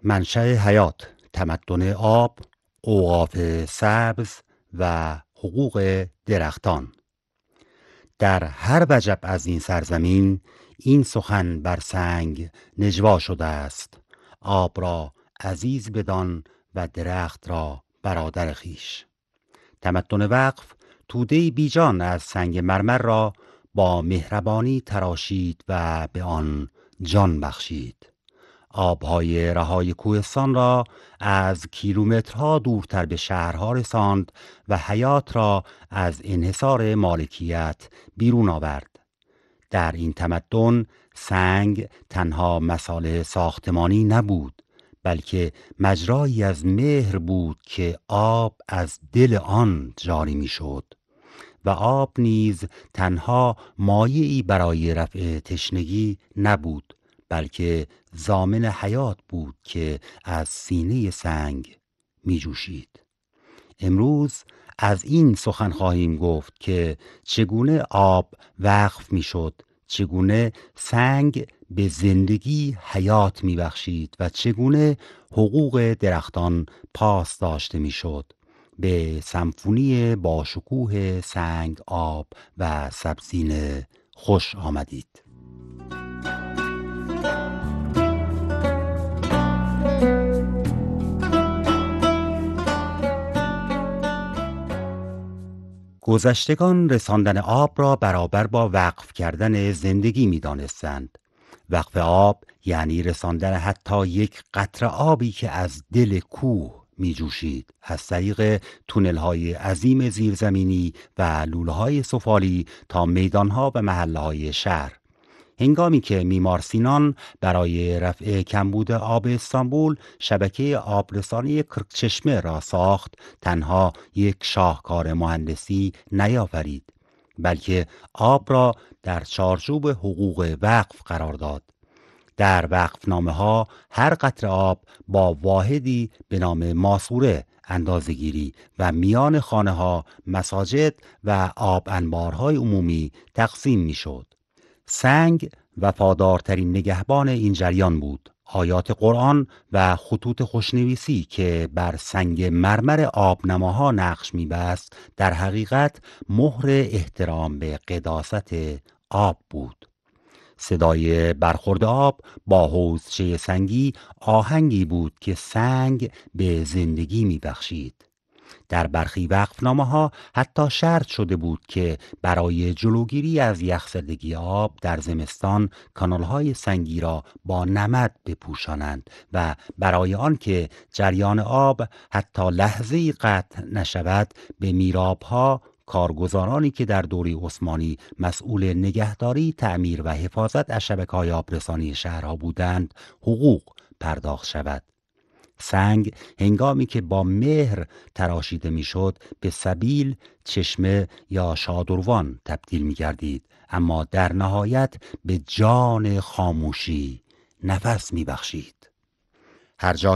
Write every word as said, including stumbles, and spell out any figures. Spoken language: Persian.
منشأ حیات، تمدن آب، اوقاف سبز و حقوق درختان. در هر وجب از این سرزمین این سخن بر سنگ نجوا شده است: آب را عزیز بدان و درخت را برادر خویش. تمدن وقف توده‌ای بیجان از سنگ مرمر را با مهربانی تراشید و به آن جان بخشید. آبهای رهای کوهستان را از کیلومترها دورتر به شهرها رساند و حیات را از انحصار مالکیت بیرون آورد. در این تمدن سنگ تنها مصالح ساختمانی نبود، بلکه مجرایی از مهر بود که آب از دل آن جاری می شد و آب نیز تنها مایعی برای رفع تشنگی نبود، بلکه ضامن حیات بود که از سینه سنگ می جوشید. امروز از این سخن خواهیم گفت که چگونه آب وقف می شد، چگونه سنگ به زندگی حیات می بخشید و چگونه حقوق درختان پاس داشته می شد. به سمفونی با شکوه سنگ، آب و سبزینه خوش آمدید. گذشتگان رساندن آب را برابر با وقف کردن زندگی می دانستند. وقف آب یعنی رساندن حتی یک قطره آبی که از دل کوه می جوشید از طریق تونل های عظیم زیرزمینی و لوله های سفالی تا میدان ها و محله های شهر. هنگامی که معمار سینان برای رفع کمبود آب استانبول شبکه آبرسانی کرکچشمه را ساخت، تنها یک شاهکار مهندسی نیافرید، بلکه آب را در چارچوب حقوق وقف قرار داد. در وقفنامه ها هر قطره آب با واحدی به نام ماسوره اندازه‌گیری و میان خانه ها، مساجد و آب انبارهای عمومی تقسیم می شد. سنگ وفادارترین نگهبان این جریان بود. آیات قرآن و خطوط خوشنویسی که بر سنگ مرمر آبنماها نقش می‌بست در حقیقت مهر احترام به قداست آب بود. صدای برخورد آب با حوضچه سنگی آهنگی بود که سنگ به زندگی می‌بخشید. در برخی وقفنامه‌ها حتی شرط شده بود که برای جلوگیری از یخزدگی آب در زمستان کانال‌های سنگی را با نمد بپوشانند و برای آنکه جریان آب حتی لحظه‌ای قطع نشود به میراب‌ها کارگزارانی که در دوره عثمانی مسئول نگهداری، تعمیر و حفاظت از شبکه‌های آبرسانی شهرها بودند حقوق پرداخت شود. سنگ هنگامی که با مهر تراشیده میشد به سبیل، چشمه یا شادروان تبدیل می گردید، اما در نهایت به جان خاموشی نفس می بخشید. هر جا